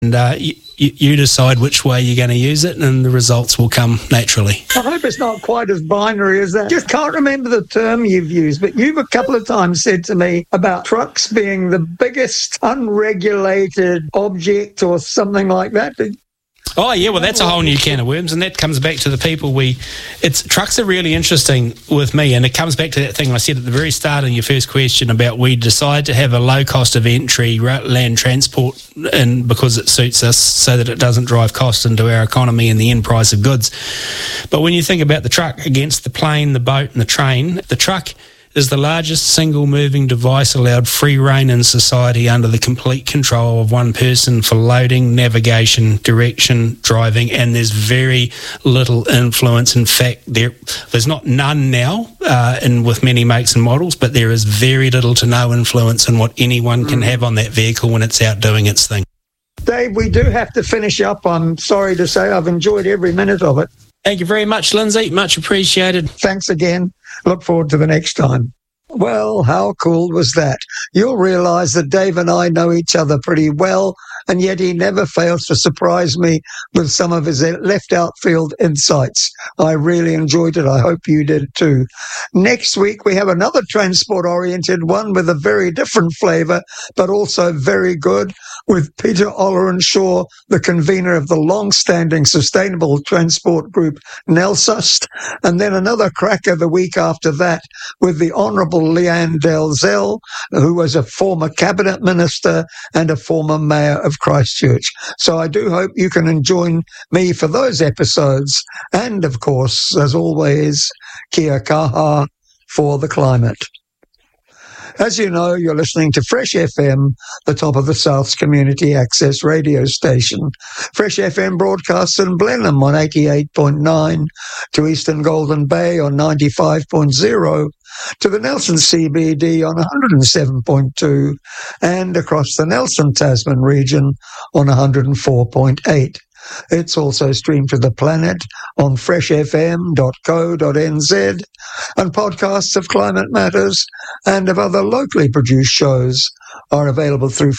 And you decide which way you're going to use it, and the results will come naturally. I hope it's not quite as binary as that. Just can't remember the term you've used, but you've a couple of times said to me about trucks being the biggest unregulated object or something like that. Oh, yeah, well, that's a whole new can of worms, and that comes back to the people trucks are really interesting with me, and it comes back to that thing I said at the very start in your first question about we decide to have a low cost of entry land transport and because it suits us so that it doesn't drive cost into our economy and the end price of goods. But when you think about the truck against the plane, the boat and the train, the truck is the largest single moving device allowed free rein in society under the complete control of one person for loading, navigation, direction, driving, and there's very little influence. In fact, there's none now with many makes and models, but there is very little to no influence in what anyone can have on that vehicle when it's out doing its thing. Dave, we do have to finish up. I'm sorry to say I've enjoyed every minute of it. Thank you very much, Lindsay. Much appreciated. Thanks again. Look forward to the next time. Well, how cool was that? You'll realise that Dave and I know each other pretty well, and yet he never fails to surprise me with some of his left outfield insights. I really enjoyed it. I hope you did too. Next week, we have another transport-oriented one with a very different flavour, but also very good, with Peter Ollerenshaw, the convener of the long-standing Sustainable Transport Group, NELSUST, and then another cracker the week after that with the Honourable Leanne Dalzell, who was a former cabinet minister and a former mayor of Christchurch. So I do hope you can join me for those episodes. And of course, as always, kia kaha for the climate. As you know, you're listening to Fresh FM, the top of the South's community access radio station. Fresh FM broadcasts in Blenheim on 88.9, to Eastern Golden Bay on 95.0, to the Nelson CBD on 107.2, and across the Nelson Tasman region on 104.8. It's also streamed to the planet on freshfm.co.nz, and podcasts of Climate Matters and of other locally produced shows are available through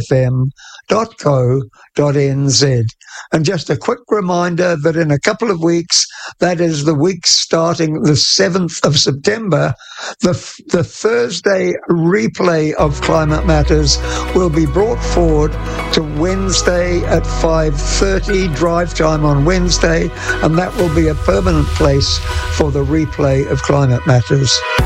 freshfm.co.nz. And just a quick reminder that in a couple of weeks, that is the week starting the 7th of September, the Thursday replay of Climate Matters will be brought forward to Wednesday at 5:30 drive time on Wednesday, and that will be a permanent place for the replay of Climate Matters.